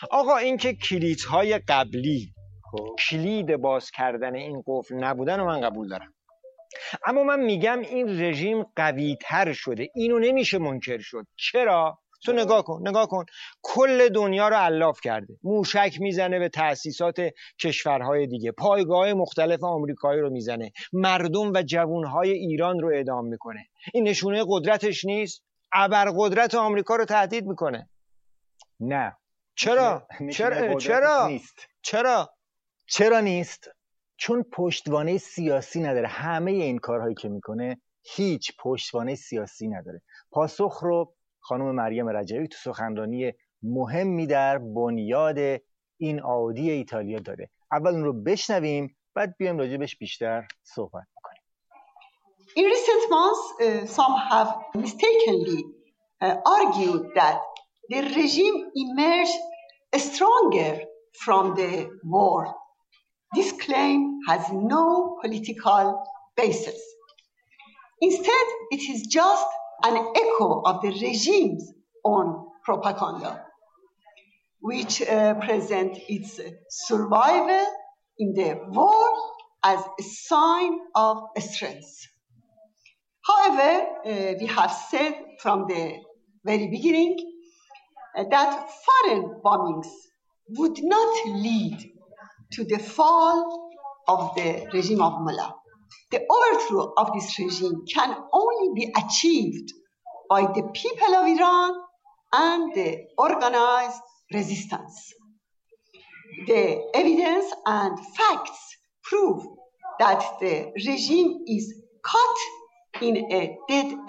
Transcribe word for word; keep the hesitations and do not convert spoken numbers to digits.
آقا این که کلیدهای قبلی کلید باز کردن این قفل نبودن و من قبول دارم، اما من میگم این رژیم قوی تر شده، اینو نمیشه منکر شد. چرا؟ تو نگاه کن نگاه کن کل دنیا رو الاف کرده، موشک میزنه به تأسیسات کشورهای دیگه، پایگاه مختلف آمریکایی رو میزنه، مردم و جوانهای ایران رو اعدام میکنه. این نشونه قدرتش نیست؟ ابرقدرت آمریکا رو تهدید میکنه. نه. چرا؟ چرا؟ چرا؟ نیست. چرا؟ چرا نیست؟ چون پشتوانه سیاسی نداره. همه این کارهایی که میکنه هیچ پشتوانه سیاسی نداره. پاسخ رو خانم مریم رجوی تو سخنرانی مهمی در بنیاد این عادی ایتالیا داره. اول اون رو بشنویم بعد بیایم راجبش بیشتر صحبت میکنیم. In recent months, uh, some have mistakenly uh, argued that the regime emerged stronger from the war. This claim has no political basis. Instead, it is just an echo of the regime's own propaganda, which uh, present its survival in the war as a sign of strength. However, uh, we have said from the very beginning uh, that foreign bombings would not lead to the fall of the regime of Mullah. The overthrow of this regime can only be achieved by the people of Iran and the organized resistance. The evidence and facts prove that the regime is caught in a dead